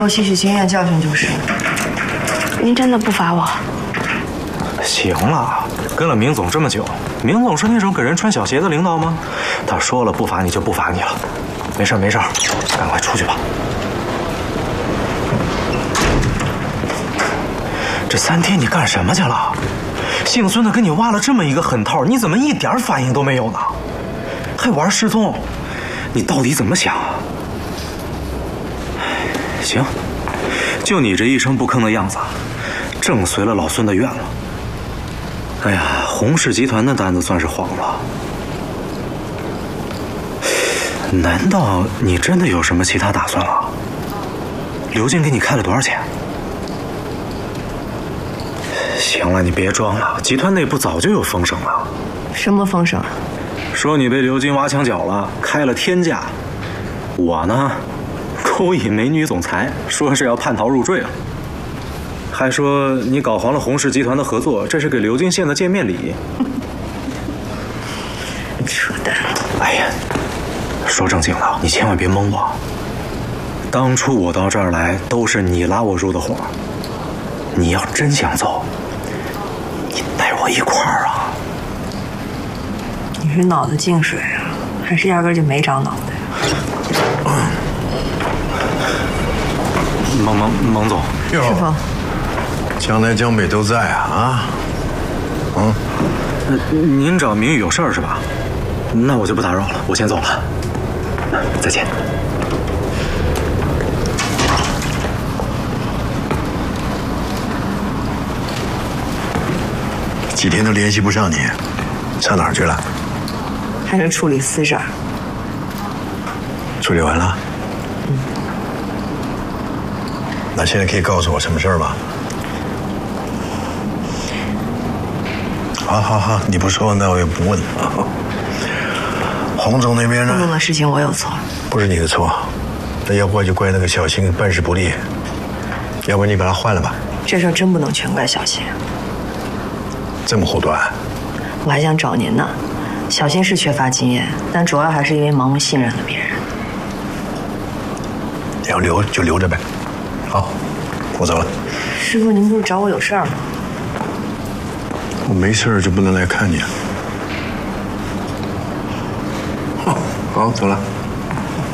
我吸取经验教训就是。 您真的不罚我？ 行了，跟了明总这么久，明总是那种给人穿小鞋的领导吗？他说了不罚你就不罚你了。没事没事，赶快出去吧。这3天你干什么去了？姓孙的给你挖了这么一个狠套，你怎么一点反应都没有呢？还玩失踪，你到底怎么想啊？行，就你这一声不吭的样子，正随了老孙的愿了。哎呀，洪氏集团的单子算是黄了。难道你真的有什么其他打算了？刘静给你开了多少钱？行了，你别装了，集团内部早就有风声了。 什么风声啊？ 说你被刘金挖墙脚了，开了天价。我呢，勾引美女总裁，说是要叛逃入赘了。还说你搞黄了洪氏集团的合作，这是给刘金献的见面礼。 扯淡！ 哎呀，说正经的，你千万别蒙我。当初我到这儿来，都是你拉我入的伙。你要真想走，你带我一块儿啊！ 你是脑子进水啊，还是压根就没长脑袋？ 蒙总， 师傅， 江南江北都在啊！ 您找明玉有事儿是吧？那我就不打扰了，我先走了，再见。 几天都联系不上你，上哪儿去了？ 还是处理私事儿。 处理完了？那现在可以告诉我什么事儿吗？好，你不说，那我也不问。洪总那边呢？ 洪总的事情我有错， 不是你的错，那要怪就怪那个小新办事不力，要不然你把他换了吧。 这事儿真不能全怪小新。 这么护短？ 我还想找您呢。小新是缺乏经验，但主要还是因为盲目信任了别人。 要留就留着呗。好，我走了。 师傅，您不是找我有事儿吗？ 我没事儿就不能来看你啊。好，走了。